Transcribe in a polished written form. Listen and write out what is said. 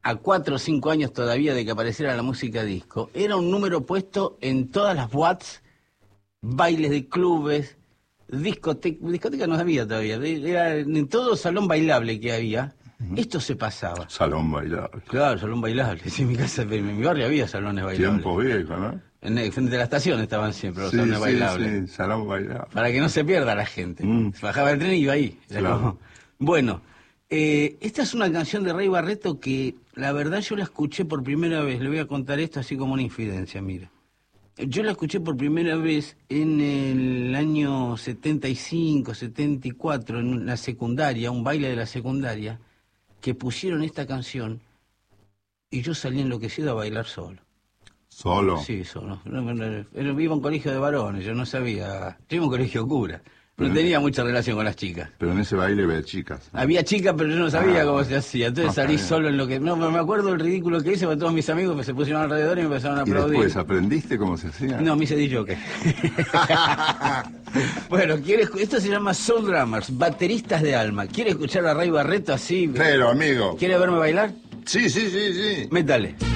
a 4 o 5 años todavía de que apareciera la música disco, era un número puesto en todas las boîtes, bailes de clubes, discoteca no había todavía, era en todo salón bailable que había, esto se pasaba. Salón bailable. Claro, salón bailable, sí, en mi barrio había salones bailables. Tiempos viejos, ¿no? Frente a la estación estaban siempre los salones bailables. Sí, salón bailable. Para que no se pierda la gente. Se bajaba el tren y iba ahí. Claro. Bueno, esta es una canción de Ray Barretto que la verdad yo la escuché por primera vez. Le voy a contar esto así como una infidencia, mira. Yo la escuché por primera vez en el año 75, 74, en la secundaria, un baile de la secundaria, que pusieron esta canción y yo salí enloquecido a bailar solo. ¿Solo? Sí, solo. Iba a un colegio de varones, yo no sabía. Yo iba a un colegio cura. No tenía mucha relación con las chicas. Pero en ese baile había chicas, ¿no? Había chicas, pero yo no sabía cómo se hacía. Entonces salí bien. solo en lo que... No, me acuerdo el ridículo que hice, porque todos mis amigos se pusieron alrededor y me empezaron a ¿Y aplaudir. después aprendiste cómo se hacía? No, me hice DJ. Bueno, esto se llama Soul Drummers, bateristas de alma. ¿Quiere escuchar a Ray Barretto así? Pero, amigo. ¿Quiere verme bailar? Sí. Métale.